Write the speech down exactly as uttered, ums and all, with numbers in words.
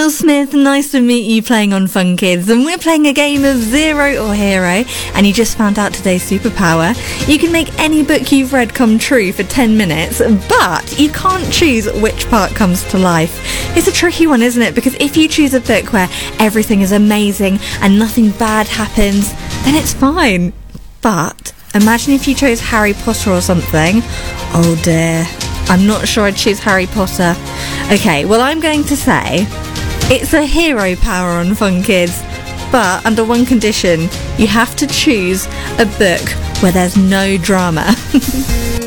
Will Smith, nice to meet you playing on Fun Kids, and we're playing a game of Zero or Hero, and you just found out today's superpower. You can make any book you've read come true for ten minutes, but you can't choose which part comes to life. It's a tricky one, isn't it? Because if you choose a book where everything is amazing and nothing bad happens, then it's fine. But imagine if you chose Harry Potter or something. Oh dear, I'm not sure I'd choose Harry Potter. Okay, well, I'm going to say it's a hero power on Fun Kids, but under one condition: you have to choose a book where there's no drama.